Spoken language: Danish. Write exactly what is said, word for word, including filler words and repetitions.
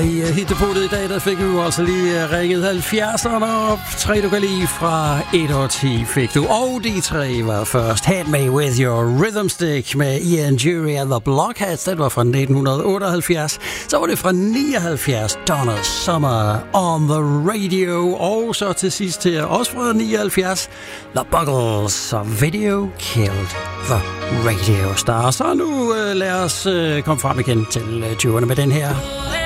i hittepotet i dag, der fik vi jo altså lige ringet halvfjerdserne op. Tre du kan lide fra et og ti fik du. Og de tre var først Hit Me With Your Rhythm Stick med Ian Jury and the Blockheads. Det var fra nitten otteoghalvfjerds. Så var det fra nioghalvfjerds Donna Summer on the Radio. Og så til sidst her, også fra nioghalvfjerds, The Buggles og Video Killed the Radio Star. Så nu øh, lad os øh, komme frem igen til øh, tyverne med den her.